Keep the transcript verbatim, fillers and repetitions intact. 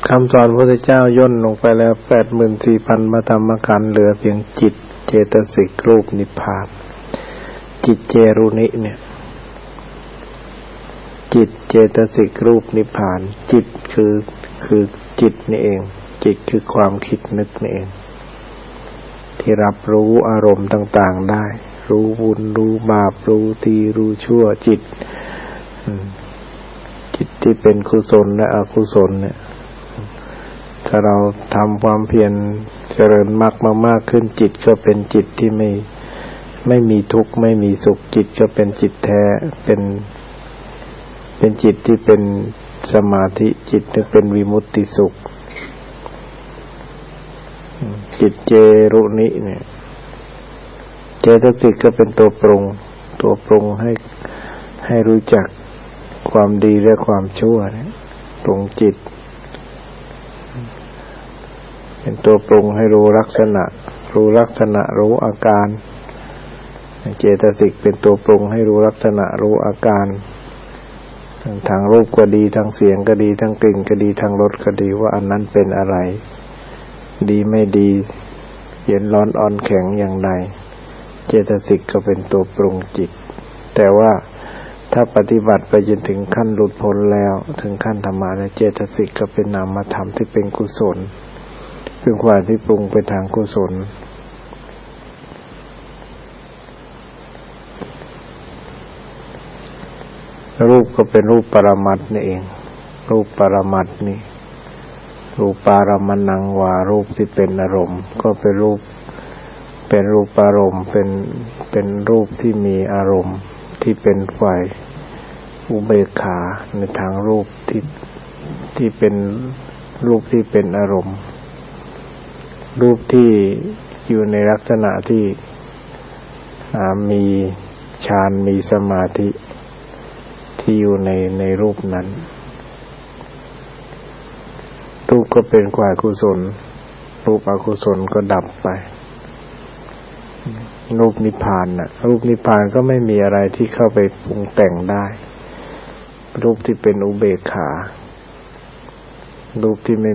คำสอนพระพุทธเจ้าย่นลงไปแล้ว แปดหมื่นสี่พัน พระธรรมขันธ์เหลือเพียงจิตเจตสิกรูปนิพพานจิตเจรุนิเนี่ยจิตเจตสิกรูปนิพพานจิตคือคือจิตนี่เองจิตคือความคิดนึกนี่เองที่รับรู้อารมณ์ต่างๆได้รู้บุญรู้บาปรู้ดีรู้ชั่วจิตจิตที่เป็นกุศลและอกุศลเนี่ยถ้าเราทำความเพียรเจริญมากมากขึ้นจิตก็เป็นจิตที่ไม่ไม่มีทุกข์ไม่มีสุขจิตก็เป็นจิตแท้เป็นเป็นจิตที่เป็นสมาธิจิตที่เป็นวิมุตติสุขจิตเจรุนิเนี่ยเจตสิกก็เป็นตัวปรุงตัวปรุงให้ให้รู้จักความดีและความชั่วเนี่ยปรุงจิตเป็นตัวปรุงให้รู้ลักษณะรู้ลักษณะรู้อาการเจตสิกเป็นตัวปรุงให้รู้ลักษณะรู้อาการทางรูปก็ดีทางเสียงก็ดีทางกลิ่นก็ดีทางรสก็ดีว่าอันนั้นเป็นอะไรดีไม่ดีเย็นร้อนอ่อนแข็งอย่างไรเจตสิกก็เป็นตัวปรุงจิตแต่ว่าถ้าปฏิบัติไปจนถึงขั้นหลุดพ้นแล้วถึงขั้นธรรมะแล้วเจตสิกก็เป็นนามธรรมที่เป็นกุศลเป็นความที่ปรุงไปทางกุศลรูปก็เป็นรูปปรมัตถ์นี่เองรูปปรมัตถ์นี่รูปปารมัณังวารูปที่เป็นอารมณ์ก็เป็นรูปเป็นรูปอารมณ์เป็นเป็นรูปที่มีอารมณ์ที่เป็นฝ่ายอุเบกขาในทางรูปที่ที่เป็นรูปที่เป็นอารมณ์รูปที่อยู่ในลักษณะที่มีฌานมีสมาธิที่อยู่ในในรูปนั้นรูปก็เป็นฝ่ายกุศลรูปอกุศลก็ดับไปรูปนิพพานน่ะรูปนิพพานก็ไม่มีอะไรที่เข้าไปปรุงแต่งได้รูปที่เป็นอุเบกขารูปที่ไม่